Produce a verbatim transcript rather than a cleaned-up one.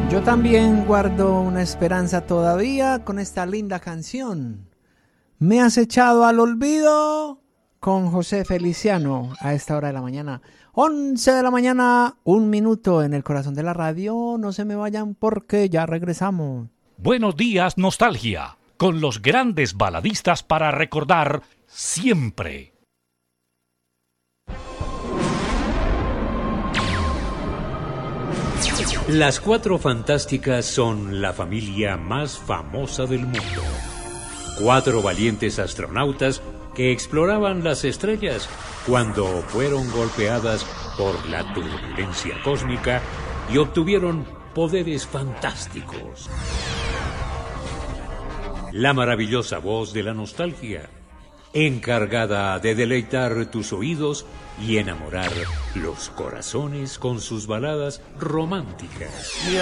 Yo también guardo una esperanza todavía con esta linda canción. Me has echado al olvido con José Feliciano a esta hora de la mañana. once de la mañana, un minuto en el corazón de la radio. No se me vayan porque ya regresamos. Buenos días, nostalgia, con los grandes baladistas para recordar siempre. Las Cuatro Fantásticas son la familia más famosa del mundo. Cuatro valientes astronautas que exploraban las estrellas cuando fueron golpeadas por la turbulencia cósmica y obtuvieron poderes fantásticos. La maravillosa voz de la nostalgia, encargada de deleitar tus oídos y enamorar los corazones con sus baladas románticas.